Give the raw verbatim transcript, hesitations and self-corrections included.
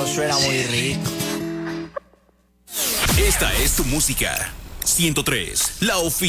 Eso suena muy rico. Esta es tu música. ciento tres, la oficina.